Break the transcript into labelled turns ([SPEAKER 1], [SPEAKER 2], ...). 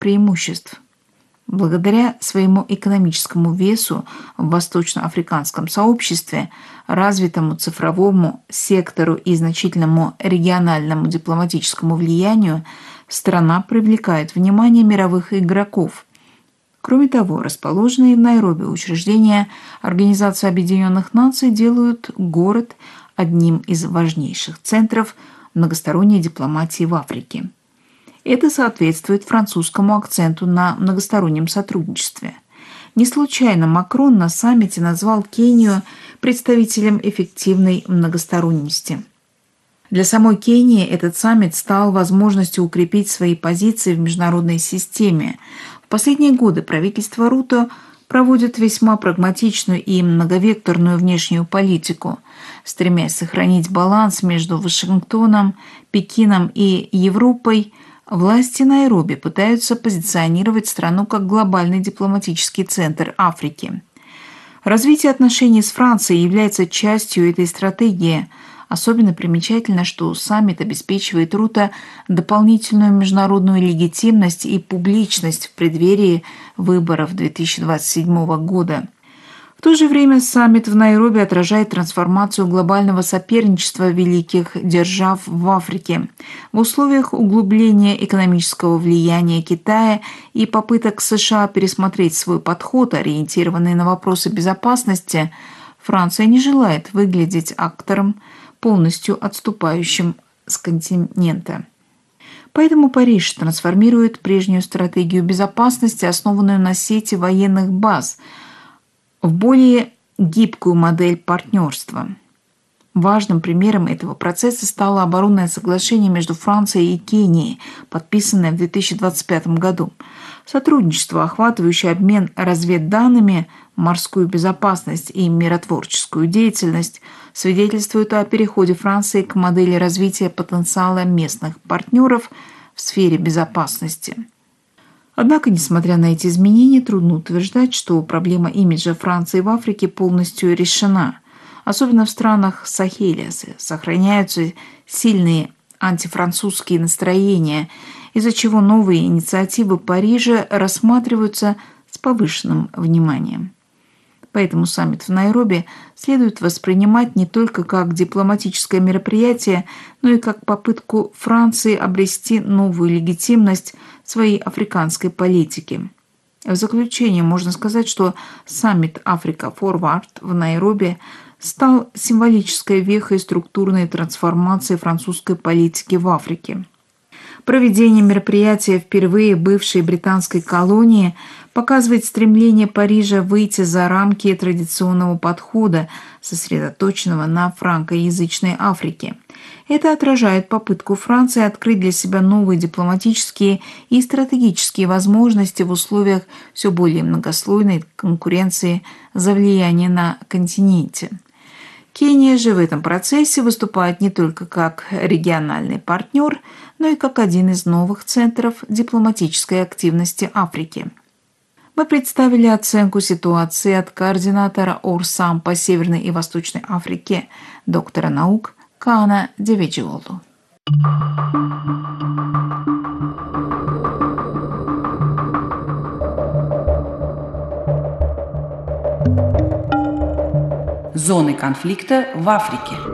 [SPEAKER 1] преимуществ. Благодаря своему экономическому весу в восточноафриканском сообществе, развитому цифровому сектору и значительному региональному дипломатическому влиянию, страна привлекает внимание мировых игроков. Кроме того, расположенные в Найроби учреждения Организации Объединенных Наций делают город одним из важнейших центров многосторонней дипломатии в Африке. Это соответствует французскому акценту на многостороннем сотрудничестве. Не случайно Макрон на саммите назвал Кению представителем эффективной многосторонности. Для самой Кении этот саммит стал возможностью укрепить свои позиции в международной системе. В последние годы правительство Руто проводит весьма прагматичную и многовекторную внешнюю политику, стремясь сохранить баланс между Вашингтоном, Пекином и Европой. Власти Найроби пытаются позиционировать страну как глобальный дипломатический центр Африки. Развитие отношений с Францией является частью этой стратегии. Особенно примечательно, что саммит обеспечивает Руто дополнительную международную легитимность и публичность в преддверии выборов 2027 года. В то же время саммит в Найроби отражает трансформацию глобального соперничества великих держав в Африке. В условиях углубления экономического влияния Китая и попыток США пересмотреть свой подход, ориентированный на вопросы безопасности, Франция не желает выглядеть актором, полностью отступающим с континента. Поэтому Париж трансформирует прежнюю стратегию безопасности, основанную на сети военных баз, в более гибкую модель партнерства. Важным примером этого процесса стало оборонное соглашение между Францией и Кенией, подписанное в 2025 году. Сотрудничество, охватывающее обмен разведданными, морскую безопасность и миротворческую деятельность, свидетельствует о переходе Франции к модели развития потенциала местных партнеров в сфере безопасности. Однако, несмотря на эти изменения, трудно утверждать, что проблема имиджа Франции в Африке полностью решена. Особенно в странах Сахеля сохраняются сильные антифранцузские настроения, из-за чего новые инициативы Парижа рассматриваются с повышенным вниманием. Поэтому саммит в Найроби следует воспринимать не только как дипломатическое мероприятие, но и как попытку Франции обрести новую легитимность своей африканской политики. В заключение можно сказать, что саммит «Африка Форвард» в Найроби стал символической вехой структурной трансформации французской политики в Африке. Проведение мероприятия впервые бывшей британской колонии показывает стремление Парижа выйти за рамки традиционного подхода, сосредоточенного на франкоязычной Африке. Это отражает попытку Франции открыть для себя новые дипломатические и стратегические возможности в условиях все более многослойной конкуренции за влияние на континенте. Кения же в этом процессе выступает не только как региональный партнер, но и как один из новых центров дипломатической активности Африки. Мы представили оценку ситуации от координатора ОРСАМ по Северной и Восточной Африке, доктора наук Каана Деведжиолу.
[SPEAKER 2] Зоны конфликта в Африке.